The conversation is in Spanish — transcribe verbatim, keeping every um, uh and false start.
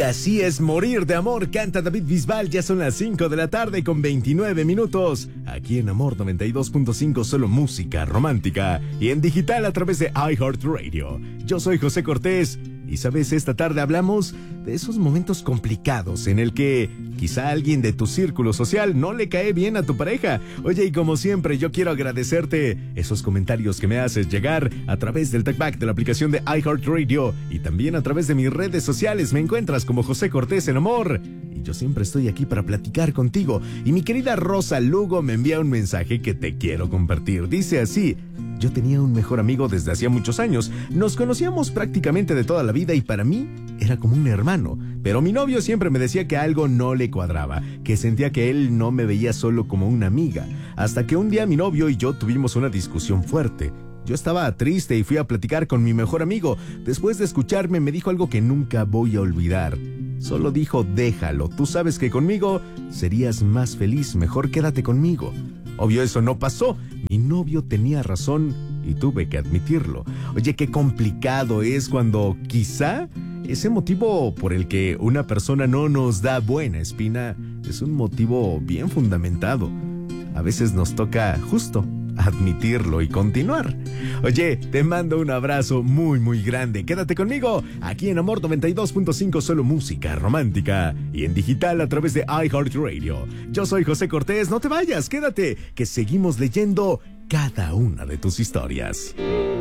Y así es, Morir de Amor, canta David Bisbal. Ya son las cinco de la tarde con veintinueve minutos. Aquí en Amor noventa y dos punto cinco, solo música romántica. Y en digital a través de iHeartRadio. Yo soy José Cortés. Y sabes, esta tarde hablamos de esos momentos complicados en el que quizá alguien de tu círculo social no le cae bien a tu pareja. Oye, y como siempre, yo quiero agradecerte esos comentarios que me haces llegar a través del TalkBack de la aplicación de iHeartRadio y también a través de mis redes sociales. Me encuentras como José Cortés en Amor. Y yo siempre estoy aquí para platicar contigo. Y mi querida Rosa Lugo me envía un mensaje que te quiero compartir. Dice así: yo tenía un mejor amigo desde hacía muchos años. Nos conocíamos prácticamente de toda la vida y para mí era como un hermano. Pero mi novio siempre me decía que algo no le cuadraba, que sentía que él no me veía solo como una amiga. Hasta que un día mi novio y yo tuvimos una discusión fuerte. Yo estaba triste y fui a platicar con mi mejor amigo. Después de escucharme me dijo algo que nunca voy a olvidar. Solo dijo: déjalo, tú sabes que conmigo serías más feliz, mejor quédate conmigo. Obvio, eso no pasó. Mi novio tenía razón y tuve que admitirlo. Oye, qué complicado es cuando quizá ese motivo por el que una persona no nos da buena espina es un motivo bien fundamentado. A veces nos toca justo admitirlo y continuar. Oye, te mando un abrazo muy muy grande. Quédate conmigo aquí en Amor noventa y dos punto cinco, solo música romántica y en digital a través de iHeartRadio. Yo soy José Cortés, no te vayas, quédate, que seguimos leyendo cada una de tus historias.